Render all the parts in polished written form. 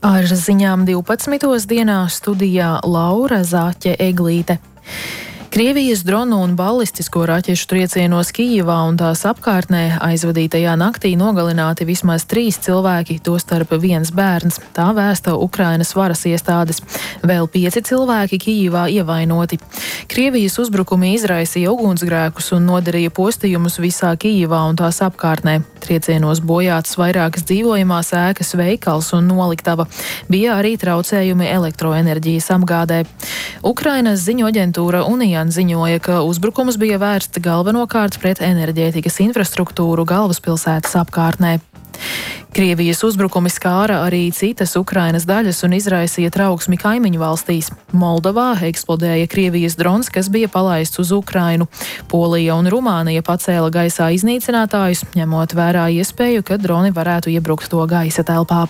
Ar ziņām 12. dienā studijā Laura Zāķe-Eglīte. Krievijas dronu un balistisko raķešu triecienos Kijivā un tās apkārtnē aizvadītajā naktī nogalināti vismaz 3 cilvēki, tostarp 1 bērns. Tā vēsta Ukrainas varas iestādes. Vēl 5 cilvēki Kijivā ievainoti. Krievijas uzbrukumi izraisīja ugunsgrēkus un nodarīja postījumus visā Kijivā un tās apkārtnē. Triecienos bojātas vairākas dzīvojamās ēkas, veikals un noliktava. Bija arī traucējumi elektroenerģijas apgādē. Ukrainas ziņu aģentūra Unijan ziņoja, ka uzbrukums bija vērsts galvenokārt pret enerģētikas infrastruktūru galvaspilsētas apkārtnē. Krievijas uzbrukumi skāra arī citas Ukrainas daļas un izraisīja trauksmi kaimiņu valstīs. Moldovā eksplodēja Krievijas drons, kas bija palaists uz Ukrainu. Polija un Rumānija pacēla gaisā iznīcinātājus, ņemot vērā iespēju, ka droni varētu iebrukt to gaisa telpā.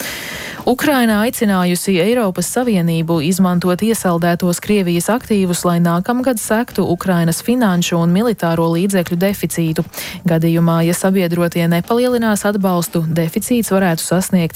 Ukraina aicinājusi Eiropas Savienību izmantot iesaldētos Krievijas aktīvus, lai nākamgad sektu Ukrainas finanšu un militāro līdzekļu deficītu. Gadījumā, ja sabiedrotie nepalielinās atbalstu, deficīts varētu sasniegt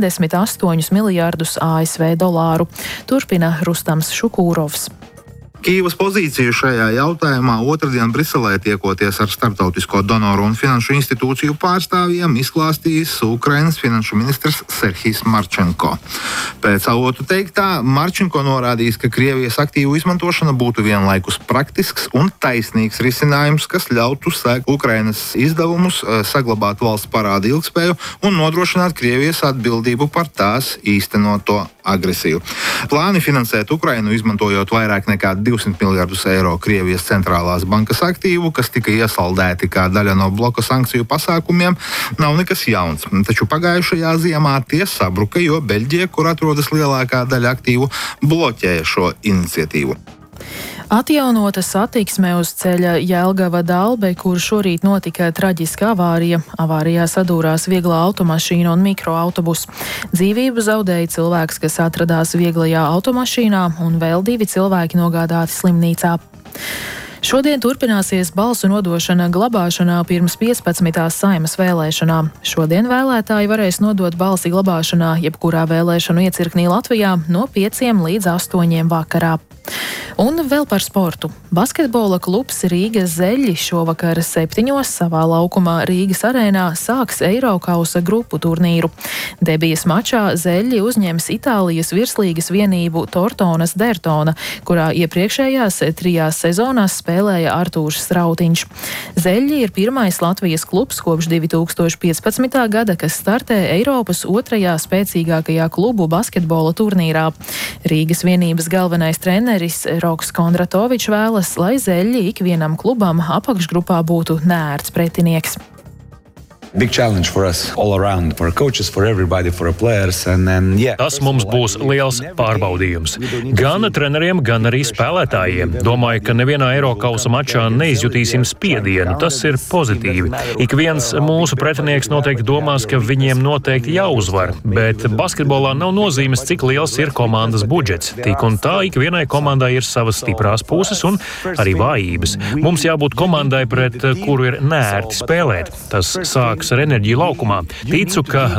78 miljārdus ASV dolāru. Turpina Rustams Šukūrovs. Kijivas pozīciju šajā jautājumā otrdien Briselē tiekoties ar starptautisko donoru un finanšu institūciju pārstāvjiem izklāstījis Ukrainas finanšu ministrs Serhijs Marčenko. Pēc avotu teiktā, Marčenko norādījis, ka Krievijas aktīvu izmantošana būtu vienlaikus praktisks un taisnīgs risinājums, kas ļautu sekt Ukrainas izdevumus, saglabāt valsts parāda ilgspēju un nodrošināt Krievijas atbildību par tās īstenoto agresiju. Plāni finansēt Ukrainu, izmantojot vairāk nekā 200 miljardus eiro Krievijas centrālās bankas aktīvu, kas tika iesaldēti kā daļa no bloka sankciju pasākumiem, nav nekas jauns. Taču pagājušajā ziemā tie sabruka, jo Beļģija, kur atrodas lielākā daļa aktīvu, bloķēja šo iniciatīvu. Atjaunota satiksme uz ceļa Jelgava-Dalbe, kur šorīt notika traģiska avārija. Avārijā sadūrās vieglā automašīna un mikroautobus. Dzīvību zaudēja cilvēks, kas atradās vieglajā automašīnā, un vēl 2 cilvēki nogādāti slimnīcā. Šodien turpināsies balsu nodošana glabāšanā pirms 15. Saeimas vēlēšanām. Šodien vēlētāji varēs nodot balsi glabāšanā jebkurā vēlēšanu iecirknī Latvijā no 5 līdz 8 vakarā. Un vēl par sportu. Basketbola klubs Rīgas Zeļļi šovakar 7 savā laukumā Rīgas arēnā sāks Eirokausa grupu turnīru. Debijas mačā Zeļļi uzņems Itālijas virslīgas vienību Tortonas Dertona, kurā iepriekšējās 3 sezonās spēlēja Artūrs Strautiņš. Zeļļi ir pirmais Latvijas klubs kopš 2015. gada, kas startē Eiropas 2. spēcīgākajā klubu basketbola turnīrā. Rīgas vienības galvenais treneris Roks Kondratovičs vēlas, lai Zeļļi ikvienam klubam apakšgrupā būtu neērts pretinieks. Tas mums būs liels pārbaudījums. Gan treneriem, gan arī spēlētājiem. Domāju, ka nevienā Eirokausa mačā neizjutīsim spiedienu. Tas ir pozitīvi. Ik viens mūsu pretinieks noteikti domās, ka viņiem noteikti jāuzvar. Bet basketbolā nav nozīmes, cik liels ir komandas budžets. Tik un tā ikvienai komandai ir savas stiprās puses un arī vājības. Mums jābūt komandai, pret kuru ir neērti spēlēt. Tas sāks ar enerģiju laukumā. Ticu, ka